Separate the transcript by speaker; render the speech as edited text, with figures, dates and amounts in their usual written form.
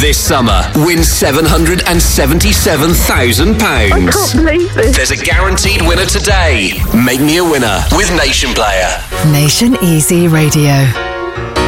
Speaker 1: This summer, win £777,000.
Speaker 2: I can't believe this.
Speaker 1: There's a guaranteed winner today. Make me a winner with Nation Player.
Speaker 3: Nation Easy Radio.